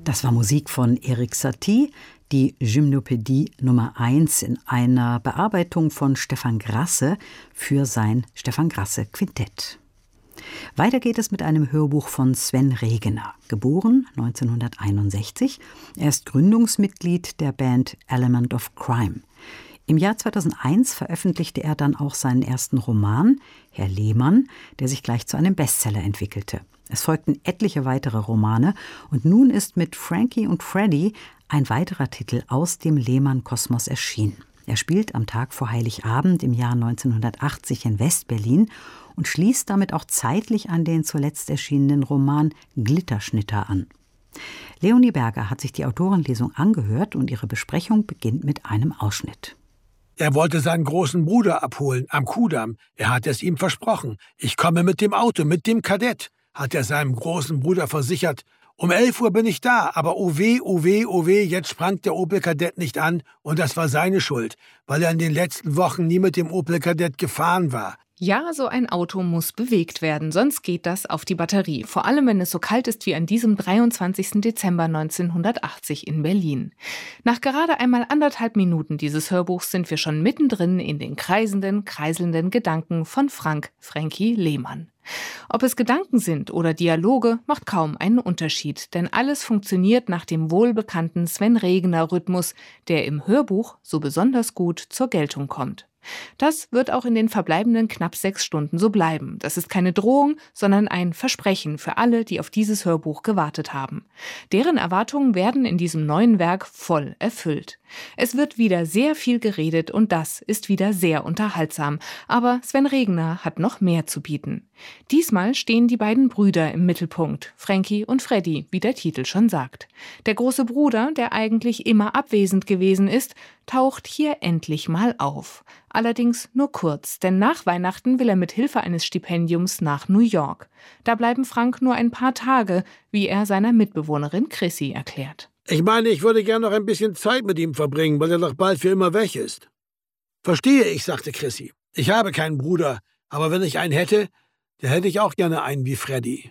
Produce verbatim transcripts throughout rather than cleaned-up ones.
Das war Musik von Erik Satie, die Gymnopädie Nummer eins in einer Bearbeitung von Stefan Grasse für sein Stefan Grasse Quintett. Weiter geht es mit einem Hörbuch von Sven Regener, geboren neunzehnhunderteinundsechzig. Er ist Gründungsmitglied der Band Element of Crime. Im Jahr zweitausendeins veröffentlichte er dann auch seinen ersten Roman, Herr Lehmann, der sich gleich zu einem Bestseller entwickelte. Es folgten etliche weitere Romane und nun ist mit Frankie und Freddy ein weiterer Titel aus dem Lehmann-Kosmos erschienen. Er spielt am Tag vor Heiligabend im Jahr neunzehnhundertachtzig in West-Berlin und schließt damit auch zeitlich an den zuletzt erschienenen Roman Glitterschnitter an. Leonie Berger hat sich die Autorenlesung angehört und ihre Besprechung beginnt mit einem Ausschnitt. Er wollte seinen großen Bruder abholen am Kudamm. Er hat es ihm versprochen. Ich komme mit dem Auto, mit dem Kadett, hat er seinem großen Bruder versichert. Um elf Uhr bin ich da, aber oh weh, oh weh, oh weh, jetzt sprang der Opel Kadett nicht an und das war seine Schuld, weil er in den letzten Wochen nie mit dem Opel Kadett gefahren war. Ja, so ein Auto muss bewegt werden, sonst geht das auf die Batterie. Vor allem, wenn es so kalt ist wie an diesem dreiundzwanzigsten Dezember neunzehnhundertachtzig in Berlin. Nach gerade einmal anderthalb Minuten dieses Hörbuchs sind wir schon mittendrin in den kreisenden, kreiselnden Gedanken von Frank Frankie Lehmann. Ob es Gedanken sind oder Dialoge, macht kaum einen Unterschied, denn alles funktioniert nach dem wohlbekannten Sven Regener-Rhythmus, der im Hörbuch so besonders gut zur Geltung kommt. Das wird auch in den verbleibenden knapp sechs Stunden so bleiben. Das ist keine Drohung, sondern ein Versprechen für alle, die auf dieses Hörbuch gewartet haben. Deren Erwartungen werden in diesem neuen Werk voll erfüllt. Es wird wieder sehr viel geredet und das ist wieder sehr unterhaltsam. Aber Sven Regener hat noch mehr zu bieten. Diesmal stehen die beiden Brüder im Mittelpunkt, Frankie und Freddy, wie der Titel schon sagt. Der große Bruder, der eigentlich immer abwesend gewesen ist, taucht hier endlich mal auf. Allerdings nur kurz, denn nach Weihnachten will er mit Hilfe eines Stipendiums nach New York. Da bleiben Frank nur ein paar Tage, wie er seiner Mitbewohnerin Chrissy erklärt. Ich meine, ich würde gern noch ein bisschen Zeit mit ihm verbringen, weil er doch bald für immer weg ist. Verstehe ich, sagte Chrissy. Ich habe keinen Bruder, aber wenn ich einen hätte, dann hätte ich auch gerne einen wie Freddy.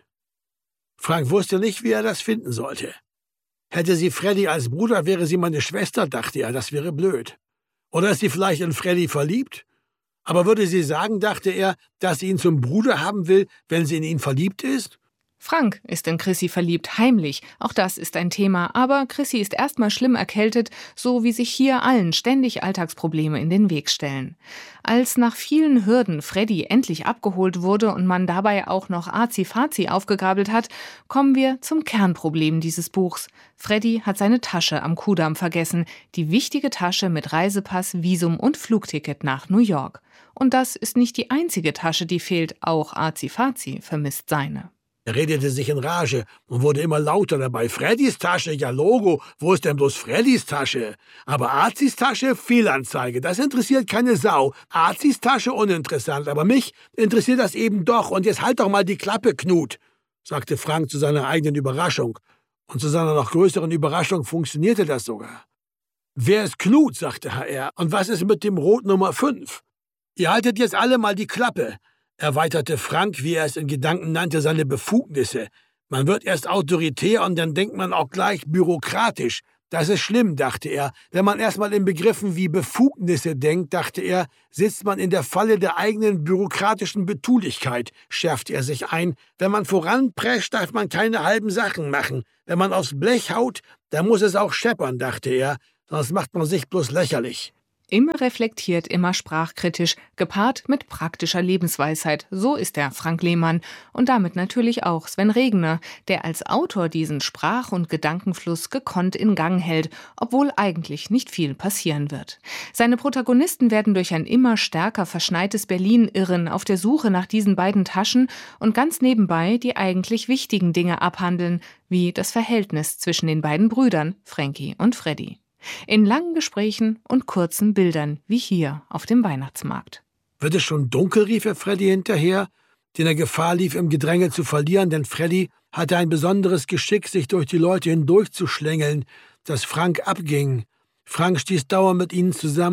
Frank wusste nicht, wie er das finden sollte. Hätte sie Freddy als Bruder, wäre sie meine Schwester, dachte er, das wäre blöd. Oder ist sie vielleicht in Freddy verliebt? Aber würde sie sagen, dachte er, dass sie ihn zum Bruder haben will, wenn sie in ihn verliebt ist? Frank ist in Chrissy verliebt, heimlich. Auch das ist ein Thema. Aber Chrissy ist erstmal schlimm erkältet, so wie sich hier allen ständig Alltagsprobleme in den Weg stellen. Als nach vielen Hürden Freddy endlich abgeholt wurde und man dabei auch noch Azi-Fazi aufgegabelt hat, kommen wir zum Kernproblem dieses Buchs. Freddy hat seine Tasche am Kudamm vergessen. Die wichtige Tasche mit Reisepass, Visum und Flugticket nach New York. Und das ist nicht die einzige Tasche, die fehlt. Auch Azi-Fazi vermisst seine. Er redete sich in Rage und wurde immer lauter dabei. Freddys Tasche, ja Logo, wo ist denn bloß Freddys Tasche? Aber Azis Tasche, Fehlanzeige, das interessiert keine Sau. Azis Tasche, uninteressant, aber mich interessiert das eben doch. Und jetzt halt doch mal die Klappe, Knut, sagte Frank zu seiner eigenen Überraschung. Und zu seiner noch größeren Überraschung funktionierte das sogar. Wer ist Knut, sagte H R, und was ist mit dem Rot Nummer fünf? Ihr haltet jetzt alle mal die Klappe, erweiterte Frank, wie er es in Gedanken nannte, seine Befugnisse. Man wird erst autoritär und dann denkt man auch gleich bürokratisch. Das ist schlimm, dachte er. Wenn man erstmal in Begriffen wie Befugnisse denkt, dachte er, sitzt man in der Falle der eigenen bürokratischen Betulichkeit, schärfte er sich ein. Wenn man voranprescht, darf man keine halben Sachen machen. Wenn man aufs Blech haut, dann muss es auch scheppern, dachte er, sonst macht man sich bloß lächerlich. Immer reflektiert, immer sprachkritisch, gepaart mit praktischer Lebensweisheit. So ist er, Frank Lehmann. Und damit natürlich auch Sven Regener, der als Autor diesen Sprach- und Gedankenfluss gekonnt in Gang hält, obwohl eigentlich nicht viel passieren wird. Seine Protagonisten werden durch ein immer stärker verschneites Berlin irren, auf der Suche nach diesen beiden Taschen und ganz nebenbei die eigentlich wichtigen Dinge abhandeln, wie das Verhältnis zwischen den beiden Brüdern, Frankie und Freddy. In langen Gesprächen und kurzen Bildern, wie hier auf dem Weihnachtsmarkt. Wird es schon dunkel, rief er Freddy hinterher, den er Gefahr lief, im Gedränge zu verlieren, denn Freddy hatte ein besonderes Geschick, sich durch die Leute hindurchzuschlängeln, das Frank abging. Frank stieß dauernd mit ihnen zusammen.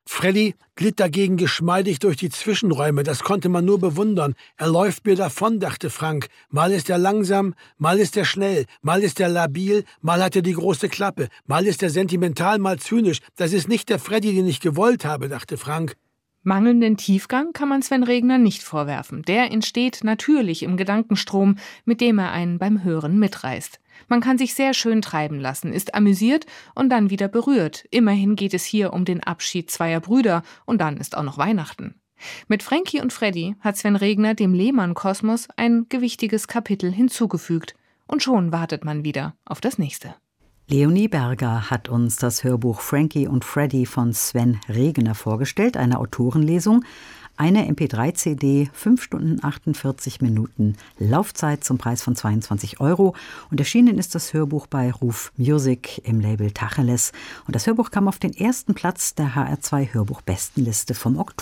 Freddy glitt dagegen geschmeidig durch die Zwischenräume, das konnte man nur bewundern. Er läuft mir davon, dachte Frank. Mal ist er langsam, mal ist er schnell, mal ist er labil, mal hat er die große Klappe, mal ist er sentimental, mal zynisch. Das ist nicht der Freddy, den ich gewollt habe, dachte Frank. Mangelnden Tiefgang kann man Sven Regner nicht vorwerfen. Der entsteht natürlich im Gedankenstrom, mit dem er einen beim Hören mitreißt. Man kann sich sehr schön treiben lassen, ist amüsiert und dann wieder berührt. Immerhin geht es hier um den Abschied zweier Brüder und dann ist auch noch Weihnachten. Mit Frankie und Freddy hat Sven Regner dem Lehmann-Kosmos ein gewichtiges Kapitel hinzugefügt. Und schon wartet man wieder auf das nächste. Leonie Berger hat uns das Hörbuch Frankie und Freddy von Sven Regner vorgestellt, eine Autorenlesung. Eine M P drei C D, fünf Stunden achtundvierzig Minuten Laufzeit zum Preis von zweiundzwanzig Euro. Und erschienen ist das Hörbuch bei Ruf Music im Label Tacheles. Und das Hörbuch kam auf den ersten Platz der H R zwei Hörbuchbestenliste vom Oktober.